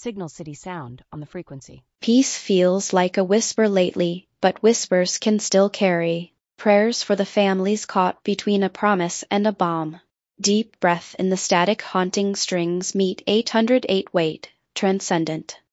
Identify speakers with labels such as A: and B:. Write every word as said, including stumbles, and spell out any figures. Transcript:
A: Signal City Sound on the frequency.
B: Peace feels like a whisper lately, but whispers can still carry prayers for the families caught between a promise and a bomb. Deep breath in the static haunting strings meet eight hundred eight weight, transcendent.